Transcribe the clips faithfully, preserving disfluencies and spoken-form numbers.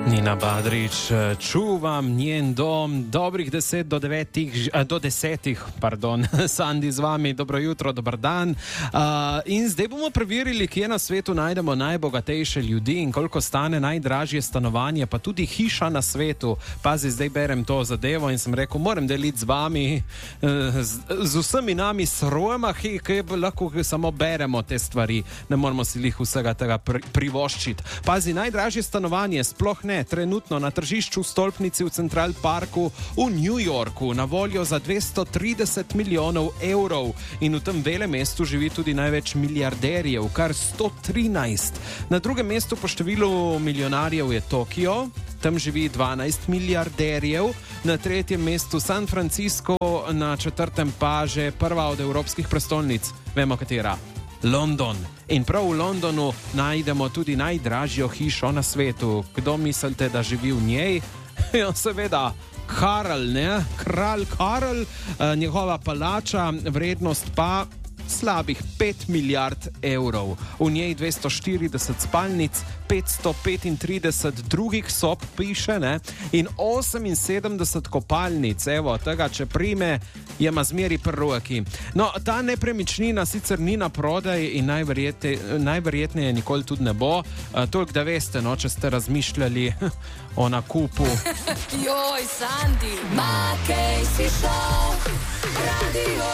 Nina Badrič, čuvam njen dom, dobrih deset do devetih, do desetih, pardon, Sandi z vami, dobro jutro, dober dan. Uh, in zdaj bomo preverili, kje na svetu najdemo najbogatejše ljudi in koliko stane najdražje stanovanje, pa tudi hiša na svetu. Pazi, zdaj berem to zadevo in sem rekel, moram deliti z vami, z, z vsemi nami srojama, ki lahko samo beremo te stvari, ne moramo si jih vsega tega pri, privoščiti. Pazi, najdražje stanovanje, sploh ne, trenutno na tržišču v stolpnici v Central Parku v New Yorku na voljo za dvesto trideset milijonov evrov in v tem velem mestu živi tudi največ milijarderjev, kar sto trinajst. Na drugem mestu po številu milijonarjev je Tokio, tam živi dvanajst milijarderjev, na tretjem mestu San Francisco, na četrtem pa že prva od evropskih prestolnic, vemo katera. London. In prav v Londonu najdemo tudi najdražjo hišo na svetu. Kdo mislite, da živi v njej? Ja, seveda, Karl, ne? Kralj Karl, eh, njegova palača, vrednost pa slabih pet milijard evrov. V njej dvesto štirideset spalnic, petsto petintrideset drugih sob piše, ne? In oseminsedemdeset kopalnic. Evo, tega, če prime, je mazmeri prroki. No, ta nepremičnina sicer ni na prodaj in najverjetne, najverjetneje nikoli tudi ne bo. Uh, toliko, da veste, no, če ste razmišljali o nakupu. Joj, Sandi, makej si šel, Radio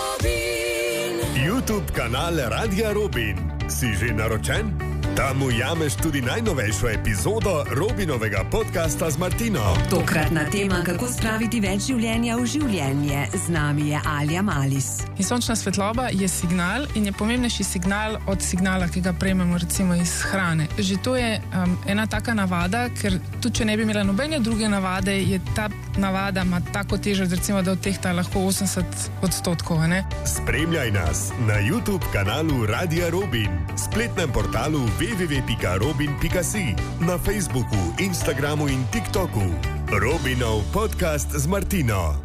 Robin. YouTube kanal Radia Robin. Si že naročen? Tam ujameš tudi najnovejšo epizodo Robinovega podcasta z Martino. Tokratna tema, kako spraviti več življenja v življenje. Z nami je Alja Malis. In sončna svetloba je signal in je pomembnejši signal od signala, ki ga prejmemo recimo iz hrane. Že to je um, ena taka navada, ker tudi če ne bi imela nobene druge navade, je ta navada ima tako težo, recimo, da odtehta lahko osemdeset odstotkov. Ne? Spremljaj nas na YouTube kanalu Radia Robin, spletnem portalu w w w pika robin pika si, na Facebooku, Instagramu in TikToku. Robinov podcast z Martino.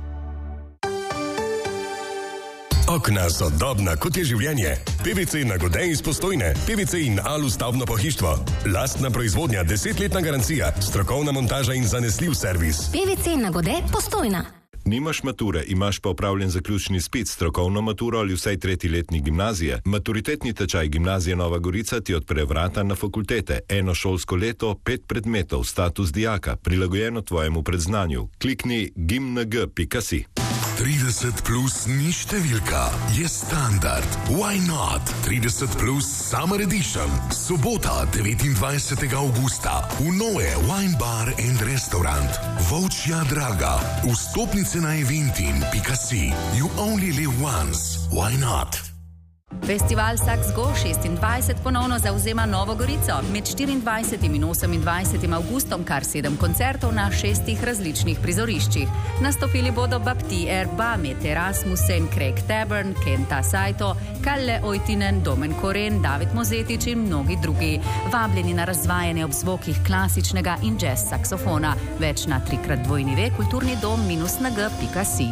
Okna sodobna, kot je življenje. P V C na Godej iz Postojne, P V C in Alu stavbno pohištvo. Lastna proizvodnja, desetletna garancija, strokovna montaža in zanesljiv servis. P V C na Godej Postojna. Nimaš mature, imaš pa opravljen zaključni izpit, strokovno maturo ali vsaj tretji letnik gimnazije. Maturitetni tečaj Gimnazije Nova Gorica ti odpre vrata na fakultete. Eno šolsko leto, pet predmetov, status dijaka, prilagojeno tvojemu predznanju. Klikni gimng pika si. trideset plus ni številka, je standard. Why not? trideset plus Summer Edition. Sobota, devetindvajsetega avgusta. V Noe Wine Bar and Restaurant. Volčja Draga. Vstopnice na eventin pika si. You only live once. Why not? Festival Saxgo šestindvajset ponovno zavzema Novo Gorico. Med štiriindvajsetim in osemindvajsetim avgustom kar sedem koncertov na šestih različnih prizoriščih. Nastopili bodo Bapti Erba, Met Erasmussen, Craig Taborn, Kenta Saito, Kalle Oitinen, Domen Koren, David Mozetič in mnogi drugi. Vabljeni na razvajanje ob zvokih klasičnega in jazz saksofona. Več na trikrat dvojni ve kulturni dom minus nag pika si.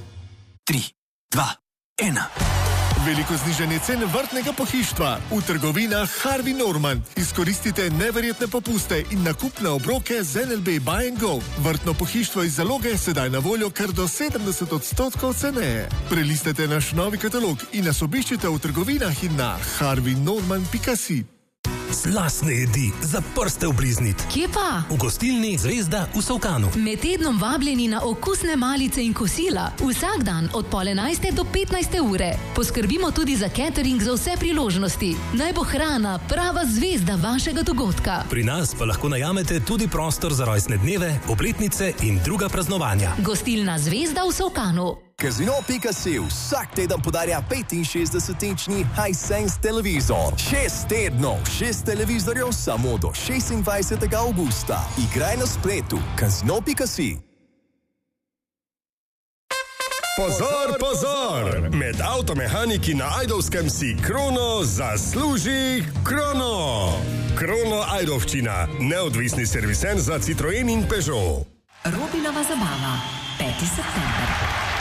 Tri, dva, ena. Veliko znižanje cen vrtnega pohištva v trgovinah Harvey Norman. Izkoristite neverjetne popuste in nakupne obroke z N L B Buy and Go. Vrtno pohištvo iz zaloge je sedaj na voljo kar do sedemdeset odstotkov ceneje. Prelistajte naš novi katalog in nas obiščite v trgovinah in na harvey norman pika si. Slastne jedi za prste obliznit. Kje pa? V gostilni Zvezda v Solkanu. Med tednom vabljeni na okusne malice in kosila. Vsak dan od pol enajste do petnajste ure. Poskrbimo tudi za catering za vse priložnosti. Naj bo hrana prava zvezda vašega dogodka. Pri nas pa lahko najamete tudi prostor za rojstne dneve, obletnice in druga praznovanja. Gostilna Zvezda v Solkanu. Casino pika si vsak teden podarja petinšestdesetinčni Hisense televizor. Šest tednov, šest televizorjev samo do šestindvajsetega avgusta. Igraj na spletu. Casino pika si. Pozor, pozor! Med avtomehaniki na Ajdovskem si krono zasluži krono. Krono Ajdovščina, neodvisni servisen za Citroen in Peugeot. Robinova zabava, peti september.